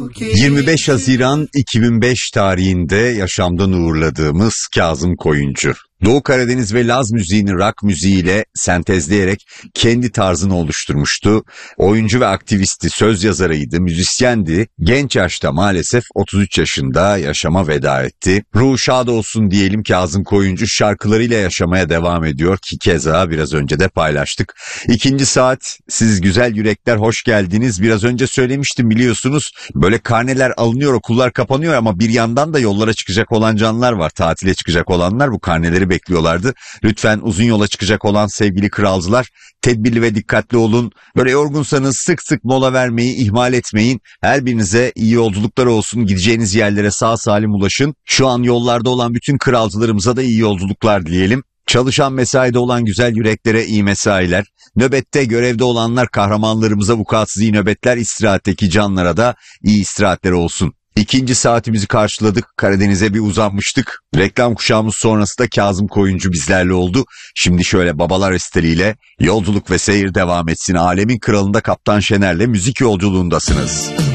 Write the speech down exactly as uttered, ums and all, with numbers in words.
yirmi beş Haziran iki bin beş tarihinde yaşamdan uğurladığımız Kazım Koyuncu. Doğu Karadeniz ve Laz müziğini rock müziğiyle sentezleyerek kendi tarzını oluşturmuştu. Oyuncu ve aktivisti, söz yazarıydı, müzisyendi. Genç yaşta maalesef otuz üç yaşında yaşama veda etti. Ruhu şad olsun diyelim. Kazım Koyuncu şarkılarıyla yaşamaya devam ediyor ki keza biraz önce de paylaştık. İkinci saat, siz güzel yürekler hoş geldiniz. Biraz önce söylemiştim, biliyorsunuz. Böyle karneler alınıyor, okullar kapanıyor ama bir yandan da yollara çıkacak olan canlar var. Tatile çıkacak olanlar bu karneleri bekliyorlardı. Lütfen uzun yola çıkacak olan sevgili kralcılar, tedbirli ve dikkatli olun. Böyle yorgunsanız sık sık mola vermeyi ihmal etmeyin. Her birinize iyi yolculuklar olsun. Gideceğiniz yerlere sağ salim ulaşın. Şu an yollarda olan bütün kralcılarımıza da iyi yolculuklar dileyelim. Çalışan mesaide olan güzel yüreklere iyi mesailer. Nöbette görevde olanlar, kahramanlarımıza vukuatsız iyi nöbetler. İstirahatteki canlara da iyi istirahatler olsun. İkinci saatimizi karşıladık. Karadeniz'e bir uzanmıştık. Reklam kuşağımız sonrası da Kazım Koyuncu bizlerle oldu. Şimdi şöyle babalar esteliyle yolculuk ve seyir devam etsin. Alemin kralında Kaptan Şener'le müzik yolculuğundasınız.